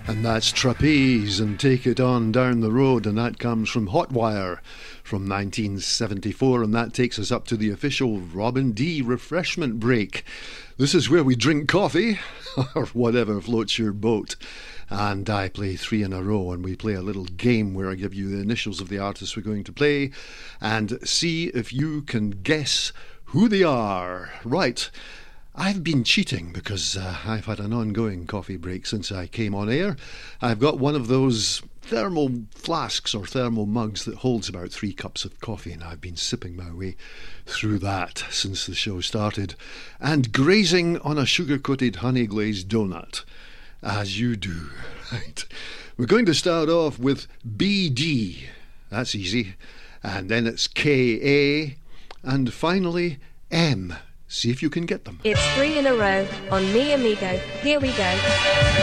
And that's Trapeze and Take It On Down the Road, and that comes from Hotwire from 1974, and that takes us up to the official Robin D refreshment break. This is where we drink coffee, or whatever floats your boat. And I play 3 in a row, and we play a little game where I give you the initials of the artists we're going to play and see if you can guess who they are. Right. I've been cheating because I've had an ongoing coffee break since I came on air. I've got one of those thermal flasks or thermal mugs that holds about 3 cups of coffee, and I've been sipping my way through that since the show started and grazing on a sugar-coated honey-glazed donut, as you do. Right. We're going to start off with BD. That's easy. And then it's KA. And finally, M. See if you can get them. It's 3 in a row on Mi Amigo. Here we go.